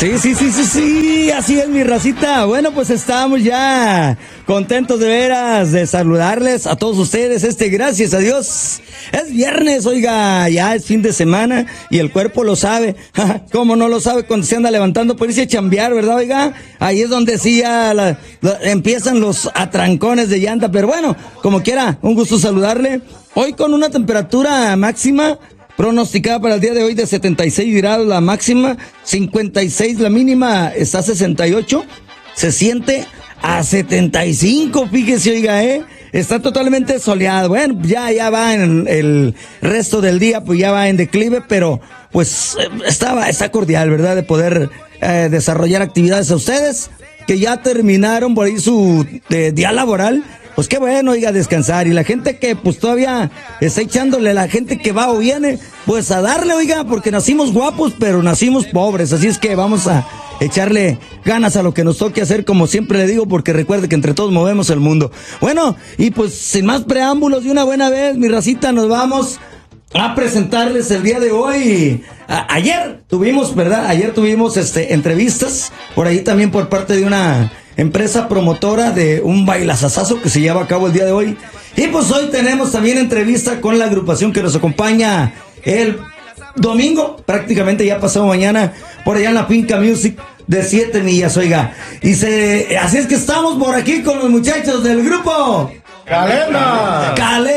Sí, así es mi racita. Bueno, pues estamos ya contentos de veras de saludarles a todos ustedes. Gracias a Dios, es viernes, oiga, ya es fin de semana y el cuerpo lo sabe. ¿Cómo no lo sabe cuando se anda levantando por irse a chambear, verdad, oiga? Ahí es donde sí ya empiezan los atrancones de llanta, pero bueno, como quiera, un gusto saludarle. Hoy con una temperatura máxima pronosticada para el día de hoy de 76 grados la máxima, 56 la mínima, está a 68, se siente a 75, fíjese, oiga, está totalmente soleado. Bueno, ya va en el resto del día, pues ya va en declive, pero pues está cordial, ¿verdad? De poder desarrollar actividades a ustedes que ya terminaron por ahí su día laboral. Pues qué bueno, oiga, descansar. Y la gente que pues todavía está echándole, la gente que va o viene, pues a darle, oiga, porque nacimos guapos, pero nacimos pobres. Así es que vamos a echarle ganas a lo que nos toque hacer, como siempre le digo, porque recuerde que entre todos movemos el mundo. Bueno, y pues sin más preámbulos, de una buena vez, mi racita, nos vamos a presentarles el día de hoy. Ayer tuvimos, ¿verdad? Ayer tuvimos entrevistas, por ahí también por parte de una empresa promotora de un bailazazazo que se lleva a cabo el día de hoy. Y pues hoy tenemos también entrevista con la agrupación que nos acompaña el domingo, prácticamente ya pasado mañana, por allá en la Finca Music de 7 millas, oiga. Así es que estamos por aquí con los muchachos del grupo ¡Calenda!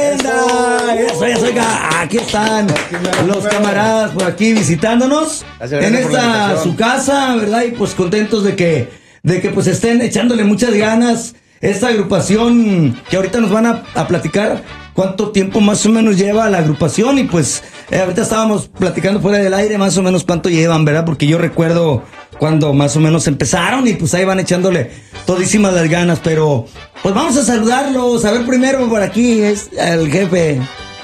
Eso, oiga, aquí están los camaradas por aquí visitándonos en esta su casa, ¿verdad? Y pues contentos de que pues estén echándole muchas ganas. Esta agrupación que ahorita nos van a platicar cuánto tiempo más o menos lleva la agrupación. Y pues ahorita estábamos platicando fuera del aire más o menos cuánto llevan, ¿verdad? Porque yo recuerdo cuando más o menos empezaron y pues ahí van echándole todísimas las ganas. Pero pues vamos a saludarlos. A ver, primero por aquí es el jefe.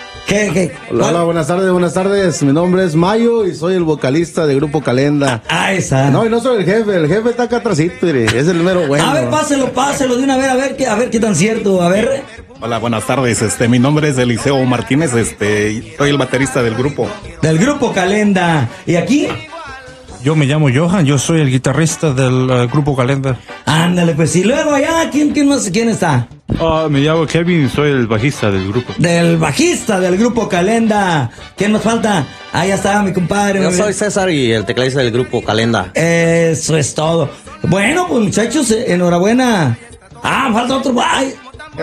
Hola, buenas tardes. Mi nombre es Mayo y soy el vocalista del grupo Calenda. Esa. No, y no soy el jefe está acá atrásito, es el número bueno. A ver, páselo de una vez, a ver qué tan cierto, a ver. Hola, buenas tardes, mi nombre es Eliseo Martínez, soy el baterista del grupo. Del grupo Calenda. ¿Y aquí? Yo me llamo Johan, yo soy el guitarrista del grupo Calenda. Ándale, pues, y luego allá, ¿quién está? Me llamo Kevin, soy el bajista del grupo. Del bajista del grupo Calenda. ¿Quién nos falta? Ahí está mi compadre. Yo soy César y el tecladista del grupo Calenda. Eso es todo. Bueno, pues muchachos, enhorabuena. Falta otro. Ay.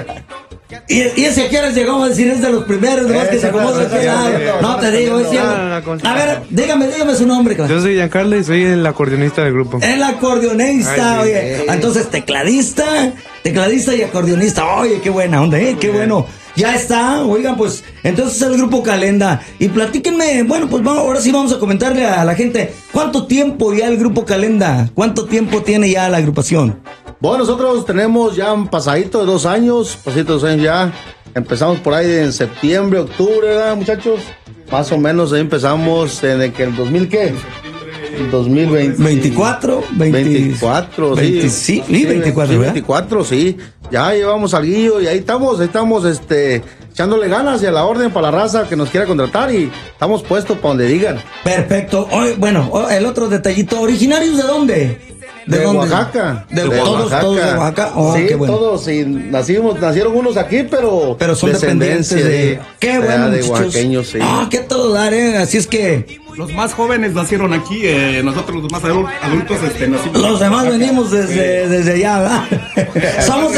Y ese que ahora llegó a decir es de los primeros, de los que se acomodan. No te digo, es cierto. A ver, dígame su nombre. Yo soy Giancarlo y soy el acordeonista del grupo. El acordeonista, oye. Entonces, tecladista y acordeonista. Oye, qué buena onda, qué bueno. Ya está, oigan, pues, entonces el grupo Calenda. Y platíquenme, bueno, pues ahora sí vamos a comentarle a la gente, ¿cuánto tiempo ya el grupo Calenda? ¿Cuánto tiempo tiene ya la agrupación? Bueno, nosotros tenemos ya un pasadito de 2 años, ya. Empezamos por ahí en septiembre, octubre, ¿verdad, muchachos? Más o menos ahí empezamos en el 2000, ¿qué? 2020. 24, sí. 24, ¿verdad? 24, sí. Ya llevamos al guillo y ahí estamos echándole ganas y a la orden para la raza que nos quiera contratar y estamos puestos para donde digan. Perfecto. Hoy, bueno, el otro detallito, ¿originarios de dónde? ¿De Oaxaca? Todos de Oaxaca. Sí, qué bueno. Todos, sí, nacieron unos aquí, pero son dependientes de... Qué bueno, de oaxaqueños, sí. Qué todo dar, Así es que... Los más jóvenes nacieron aquí, nosotros los más adultos nacimos. Los demás venimos desde allá, ¿verdad? Somos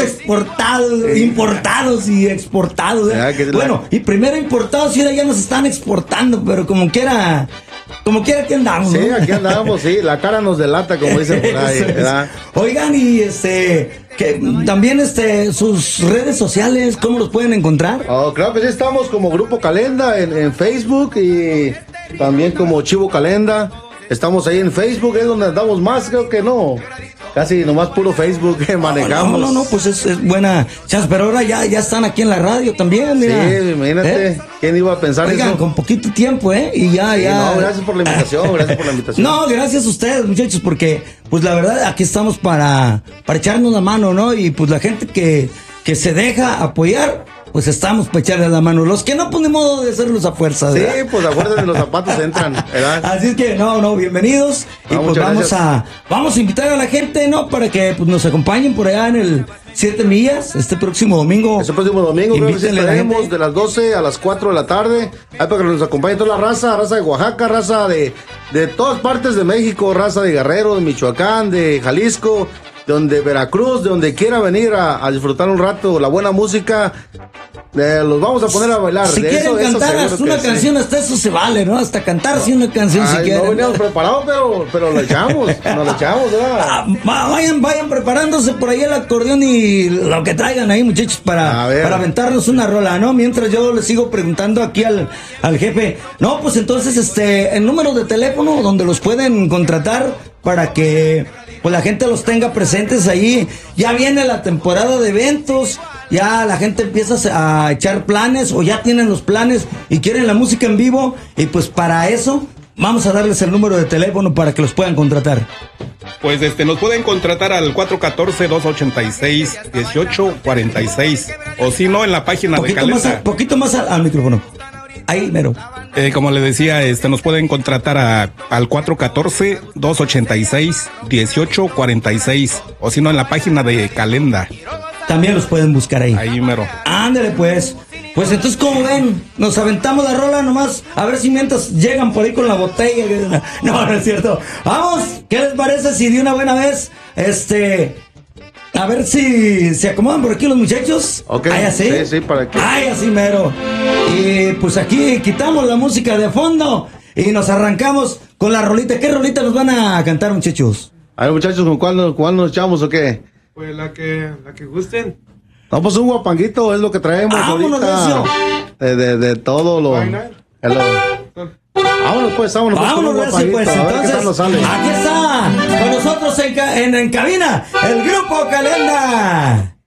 importados y exportados, Bueno, y primero importados y ahora ya nos están exportando, pero como quiera que andamos, ¿no? Sí, aquí andamos, sí, la cara nos delata, como dicen por ahí, ¿verdad? Oigan, y que también sus redes sociales, ¿cómo los pueden encontrar? Claro que sí, estamos como Grupo Calenda en Facebook y también como Chivo Calenda. Estamos ahí en Facebook, es donde andamos más, creo que no. Casi nomás puro Facebook que manejamos. No, pues es buena chance, pero ahora ya están aquí en la radio también, mira. Sí, imagínate, ¿quién iba a pensar eso? Con poquito tiempo, y ya. No, gracias por la invitación, No, gracias a ustedes, muchachos, porque, pues la verdad, aquí estamos para echarnos la mano, ¿no? Y pues la gente que se deja apoyar, pues estamos para echarle la mano. Los que no, pues ni modo de hacerlos a fuerza, Sí, ¿verdad? pues acuérdense, los zapatos entran, ¿verdad? Así es que, bienvenidos. Y pues muchas gracias. vamos a invitar a la gente, ¿no? Para que pues nos acompañen por allá en el 7 millas, este próximo domingo. Este próximo domingo, creo que sí Invítenle a la estaremos gente. de las 12 a las 4 de la tarde. Ahí para que nos acompañe toda la raza de Oaxaca, raza de todas partes de México, raza de Guerrero, de Michoacán, de Jalisco, de Veracruz, de donde quiera venir a disfrutar un rato la buena música. Los vamos a poner a bailar. Si de quieren eso cantar seguro hasta que una sí. canción, hasta eso se vale, ¿no? Hasta cantarse una canción si Ay, quieren. no veníamos preparados, pero lo echamos, nos lo echamos, ¿verdad? Vayan preparándose por ahí el acordeón y lo que traigan ahí, muchachos, A ver. para aventarnos una rola, ¿no? Mientras yo le sigo preguntando aquí al jefe. No, pues entonces, el número de teléfono donde los pueden contratar para que pues la gente los tenga presentes ahí. Ya viene la temporada de eventos, ya la gente empieza a echar planes o ya tienen los planes y quieren la música en vivo, y pues para eso vamos a darles el número de teléfono para que los puedan contratar. Pues nos pueden contratar al 414-286-1846. O si no, en la página de Calenda. Poquito más al micrófono. Ahí, mero. Como le decía, nos pueden contratar al 414-286-1846. O si no, en la página de Calenda. También los pueden buscar ahí. Ahí mero. Ándale, pues. Pues entonces, como ven, nos aventamos la rola nomás, a ver si mientras llegan por ahí con la botella. No es cierto. Vamos, ¿qué les parece si de una buena vez, a ver si se acomodan por aquí los muchachos? Ok, Ay, así. sí, para que... Ay, así mero. Y pues aquí quitamos la música de fondo y nos arrancamos con la rolita. ¿Qué rolita nos van a cantar, muchachos? A ver, muchachos, ¿con cuál nos echamos o qué? Pues la que gusten. No, pues un guapanguito es lo que traemos Vámonos, ahorita. De todo lo... Vámonos pues, vámonos con un Recio, guapanguito, pues. a ver qué tal nos Entonces, sale. aquí está con nosotros en cabina el Grupo Calenda.